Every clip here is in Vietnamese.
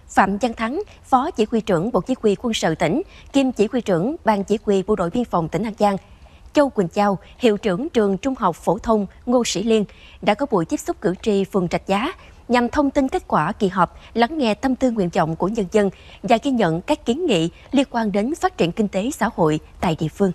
Phạm Văn Thắng, Phó Chỉ huy trưởng Bộ Chỉ huy Quân sự tỉnh, kiêm Chỉ huy trưởng Ban Chỉ huy Bộ đội Biên phòng tỉnh An Giang, Châu Quỳnh Châu, Hiệu trưởng Trường Trung học Phổ thông Ngô Sĩ Liên đã có buổi tiếp xúc cử tri phường Rạch Giá nhằm thông tin kết quả kỳ họp, lắng nghe tâm tư nguyện vọng của nhân dân và ghi nhận các kiến nghị liên quan đến phát triển kinh tế xã hội tại địa phương.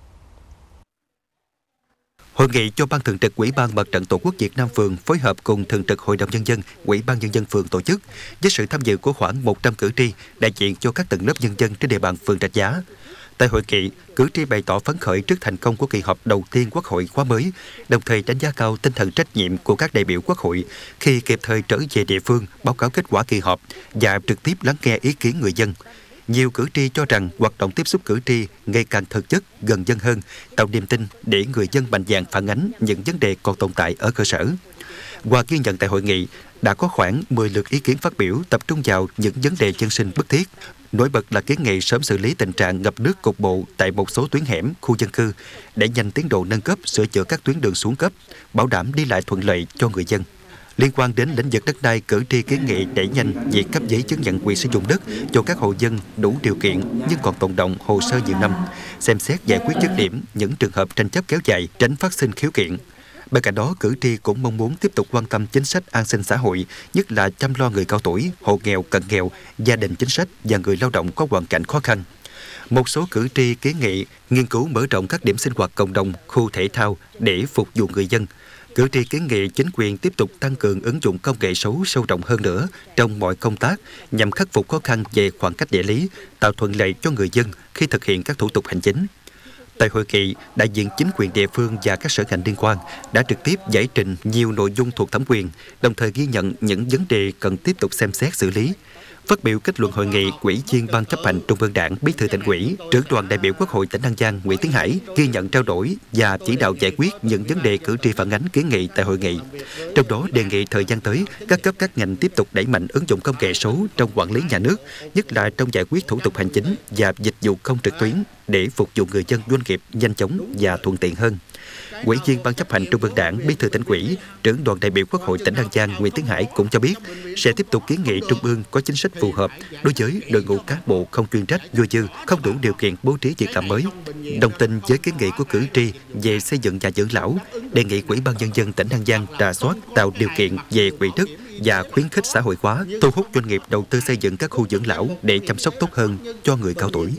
Hội nghị do Ban Thường trực Ủy ban Mặt trận Tổ quốc Việt Nam phường phối hợp cùng Thường trực Hội đồng Nhân dân, Ủy ban Nhân dân phường tổ chức với sự tham dự của khoảng 100 cử tri đại diện cho các tầng lớp nhân dân trên địa bàn phường Rạch Giá. Tại hội nghị, cử tri bày tỏ phấn khởi trước thành công của kỳ họp đầu tiên Quốc hội khóa mới, đồng thời đánh giá cao tinh thần trách nhiệm của các đại biểu Quốc hội khi kịp thời trở về địa phương báo cáo kết quả kỳ họp và trực tiếp lắng nghe ý kiến người dân. Nhiều cử tri cho rằng hoạt động tiếp xúc cử tri ngày càng thực chất, gần dân hơn, tạo niềm tin để người dân mạnh dạn phản ánh những vấn đề còn tồn tại ở cơ sở. Qua ghi nhận tại hội nghị, đã có khoảng 10 lượt ý kiến phát biểu tập trung vào những vấn đề dân sinh bức thiết. Nổi bật là kiến nghị sớm xử lý tình trạng ngập nước cục bộ tại một số tuyến hẻm, khu dân cư để nhanh tiến độ nâng cấp, sửa chữa các tuyến đường xuống cấp, bảo đảm đi lại thuận lợi cho người dân. Liên quan đến lĩnh vực đất đai, cử tri kiến nghị đẩy nhanh việc cấp giấy chứng nhận quyền sử dụng đất cho các hộ dân đủ điều kiện nhưng còn tồn đọng hồ sơ nhiều năm, xem xét giải quyết dứt điểm những trường hợp tranh chấp kéo dài, tránh phát sinh khiếu kiện. Bên cạnh đó, cử tri cũng mong muốn tiếp tục quan tâm chính sách an sinh xã hội, nhất là chăm lo người cao tuổi, hộ nghèo, cận nghèo, gia đình chính sách và người lao động có hoàn cảnh khó khăn. Một số cử tri kiến nghị nghiên cứu mở rộng các điểm sinh hoạt cộng đồng, khu thể thao để phục vụ người dân. Cử tri kiến nghị chính quyền tiếp tục tăng cường ứng dụng công nghệ số sâu rộng hơn nữa trong mọi công tác nhằm khắc phục khó khăn về khoảng cách địa lý, tạo thuận lợi cho người dân khi thực hiện các thủ tục hành chính. Tại hội nghị, đại diện chính quyền địa phương và các sở ngành liên quan đã trực tiếp giải trình nhiều nội dung thuộc thẩm quyền, đồng thời ghi nhận những vấn đề cần tiếp tục xem xét xử lý. Phát biểu kết luận hội nghị, Ủy viên Ban chấp hành Trung ương Đảng, Bí thư Tỉnh ủy, trưởng đoàn đại biểu Quốc hội tỉnh An Giang Nguyễn Tiến Hải ghi nhận trao đổi và chỉ đạo giải quyết những vấn đề cử tri phản ánh kiến nghị tại hội nghị. Trong đó đề nghị thời gian tới, các cấp các ngành tiếp tục đẩy mạnh ứng dụng công nghệ số trong quản lý nhà nước, nhất là trong giải quyết thủ tục hành chính và dịch vụ công trực tuyến để phục vụ người dân doanh nghiệp nhanh chóng và thuận tiện hơn. Ủy viên Ban chấp hành Trung ương Đảng, Bí thư Tỉnh ủy, trưởng đoàn đại biểu Quốc hội tỉnh An Giang Nguyễn Tiến Hải cũng cho biết sẽ tiếp tục kiến nghị Trung ương có chính sách phù hợp đối với đội ngũ cán bộ không chuyên trách, dôi dư, không đủ điều kiện bố trí việc làm mới. Đồng tình với kiến nghị của cử tri về xây dựng nhà dưỡng lão, đề nghị Ủy ban Nhân dân tỉnh An Giang rà soát tạo điều kiện về quỹ đất và khuyến khích xã hội hóa, thu hút doanh nghiệp đầu tư xây dựng các khu dưỡng lão để chăm sóc tốt hơn cho người cao tuổi.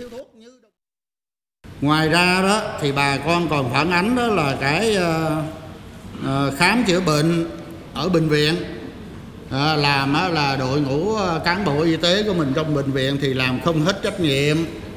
Ngoài ra đó thì bà con còn phản ánh đó là cái khám chữa bệnh ở bệnh viện, làm là đội ngũ cán bộ y tế của mình trong bệnh viện thì làm không hết trách nhiệm.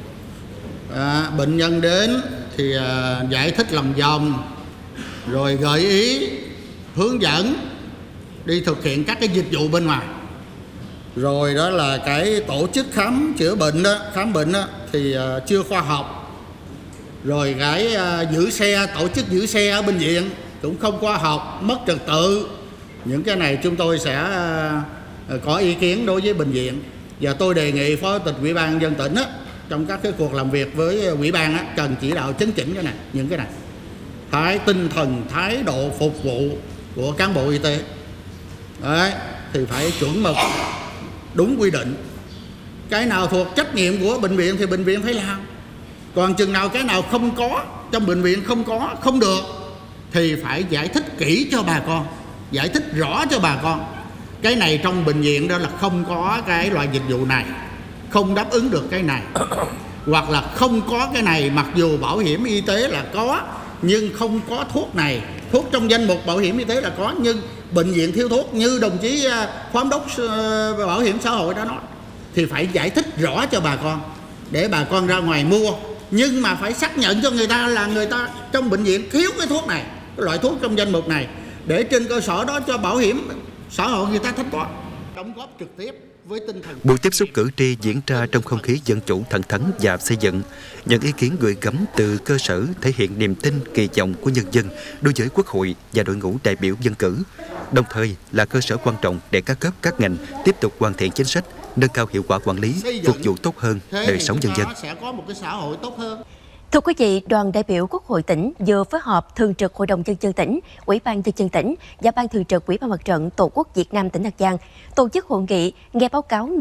Bệnh nhân đến thì giải thích lòng vòng, rồi gợi ý, hướng dẫn đi thực hiện các cái dịch vụ bên ngoài. Rồi đó là cái tổ chức khám chữa bệnh đó, khám bệnh đó thì chưa khoa học. Rồi cái giữ xe, tổ chức giữ xe ở bệnh viện cũng không khoa học, mất trật tự. Những cái này chúng tôi sẽ có ý kiến đối với bệnh viện. Và tôi đề nghị Phó Chủ tịch Ủy ban Nhân dân tỉnh á, trong các cái cuộc làm việc với Ủy ban á, cần chỉ đạo chấn chỉnh cái này, những cái này. Tinh thần, thái độ phục vụ của cán bộ y tế đấy, thì phải chuẩn mực, đúng quy định. Cái nào thuộc trách nhiệm của bệnh viện thì bệnh viện phải làm. Còn chừng nào cái nào không có, trong bệnh viện không có, không được thì phải giải thích kỹ cho bà con, giải thích rõ cho bà con. Cái này trong bệnh viện đó là không có cái loại dịch vụ này, không đáp ứng được cái này. Hoặc là không có cái này, mặc dù bảo hiểm y tế là có, nhưng không có thuốc này. Thuốc trong danh mục bảo hiểm y tế là có, nhưng bệnh viện thiếu thuốc, như đồng chí Phó Giám đốc Bảo hiểm xã hội đã nói. Thì phải giải thích rõ cho bà con, để bà con ra ngoài mua. Nhưng mà phải xác nhận cho người ta là người ta trong bệnh viện thiếu cái thuốc này, cái loại thuốc trong danh mục này, để trên cơ sở đó cho bảo hiểm xã hội người ta thanh toán, đóng góp trực tiếp với tinh thần. Buổi tiếp xúc cử tri diễn ra trong không khí dân chủ, thẳng thắn và xây dựng. Những ý kiến gửi gắm từ cơ sở thể hiện niềm tin, kỳ vọng của nhân dân đối với Quốc hội và đội ngũ đại biểu dân cử, đồng thời là cơ sở quan trọng để các cấp các ngành tiếp tục hoàn thiện chính sách, nâng cao hiệu quả quản lý, phục vụ tốt hơn đời sống nhân dân. Sẽ có một cái xã hội tốt hơn. Thưa quý vị, đoàn đại biểu Quốc hội tỉnh vừa phối hợp Thường trực Hội đồng Nhân dân tỉnh, Ủy ban Nhân dân tỉnh và Ban Thường trực Ủy ban Mặt trận Tổ quốc Việt Nam tỉnh An Giang tổ chức hội nghị nghe báo cáo